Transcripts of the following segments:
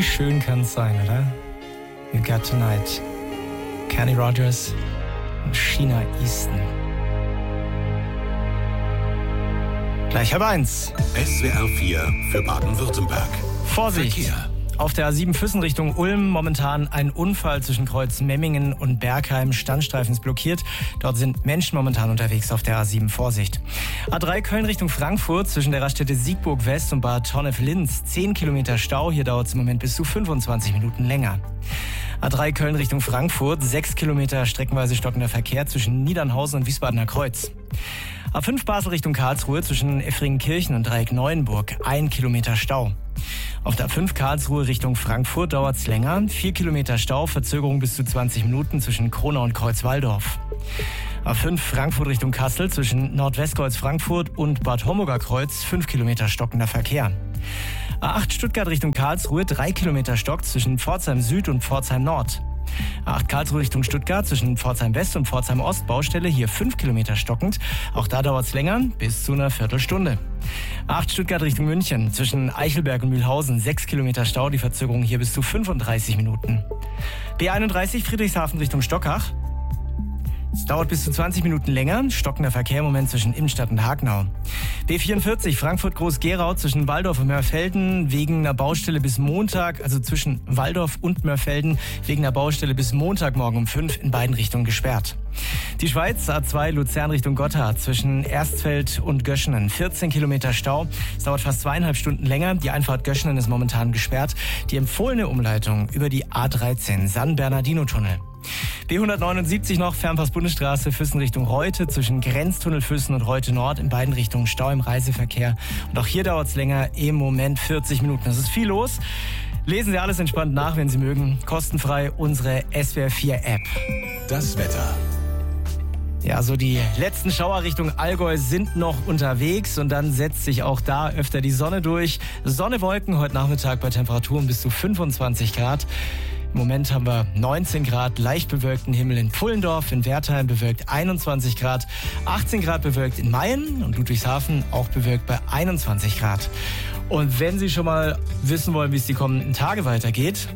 schön kann's sein, oder? You Got Tonight. Kenny Rogers und Sheena Easton. Gleich halb 1. SWR 4 für Baden-Württemberg. Vorsicht! Verkehr. Auf der A7 Füssen Richtung Ulm momentan ein Unfall zwischen Kreuz Memmingen und Bergheim. Standstreifen ist blockiert. Dort sind Menschen momentan unterwegs auf der A7. Vorsicht. A3 Köln Richtung Frankfurt zwischen der Raststätte Siegburg West und Bad Honnef-Linz. 10 Kilometer Stau. Hier dauert es im Moment bis zu 25 Minuten länger. A3 Köln Richtung Frankfurt. 6 Kilometer streckenweise stockender Verkehr zwischen Niedernhausen und Wiesbadener Kreuz. A5 Basel Richtung Karlsruhe zwischen Effringenkirchen und Dreieck Neuenburg. 1 Kilometer Stau. Auf der A5 Karlsruhe Richtung Frankfurt dauert es länger. 4 Kilometer Stau, Verzögerung bis zu 20 Minuten zwischen Kronau und Kreuzwaldorf. A5 Frankfurt Richtung Kassel zwischen Nordwestkreuz Frankfurt und Bad Homburger Kreuz. 5 Kilometer stockender Verkehr. A8 Stuttgart Richtung Karlsruhe. 3 Kilometer Stock zwischen Pforzheim Süd und Pforzheim Nord. A8 Karlsruhe Richtung Stuttgart zwischen Pforzheim West und Pforzheim Ost Baustelle, hier 5 Kilometer stockend. Auch da dauert es länger, bis zu einer Viertelstunde. A8 Stuttgart Richtung München zwischen Eichelberg und Mühlhausen 6 Kilometer Stau, die Verzögerung hier bis zu 35 Minuten. B31 Friedrichshafen Richtung Stockach. Es dauert bis zu 20 Minuten länger. Stockender Verkehr im Moment zwischen Innenstadt und Hagenau. B44 Frankfurt-Groß-Gerau zwischen Walldorf und Mörfelden wegen einer Baustelle bis Montag, also zwischen Walldorf und Mörfelden, wegen einer Baustelle bis Montagmorgen um 5 in beiden Richtungen gesperrt. Die Schweiz, A2 Luzern Richtung Gotthard zwischen Erstfeld und Göschenen. 14 Kilometer Stau. Es dauert fast 2,5 Stunden länger. Die Einfahrt Göschenen ist momentan gesperrt. Die empfohlene Umleitung über die A13 San-Bernardino-Tunnel. B179 noch, Fernpass-Bundesstraße, Füssen Richtung Reute, zwischen Grenztunnel Füssen und Reute Nord, in beiden Richtungen Stau im Reiseverkehr. Und auch hier dauert es länger, im Moment 40 Minuten. Es ist viel los. Lesen Sie alles entspannt nach, wenn Sie mögen. Kostenfrei unsere SWR 4 App. Das Wetter. Ja, so die letzten Schauer Richtung Allgäu sind noch unterwegs und dann setzt sich auch da öfter die Sonne durch. Sonne, Wolken, heute Nachmittag bei Temperaturen bis zu 25 Grad. Im Moment haben wir 19 Grad, leicht bewölkten Himmel in Pfullendorf, in Wertheim bewölkt 21 Grad, 18 Grad bewölkt in Mayen und Ludwigshafen auch bewölkt bei 21 Grad. Und wenn Sie schon mal wissen wollen, wie es die kommenden Tage weitergeht,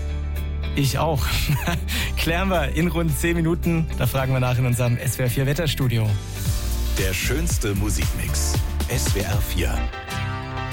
ich auch. Klären wir in rund 10 Minuten. Da fragen wir nach in unserem SWR 4 Wetterstudio. Der schönste Musikmix. SWR 4.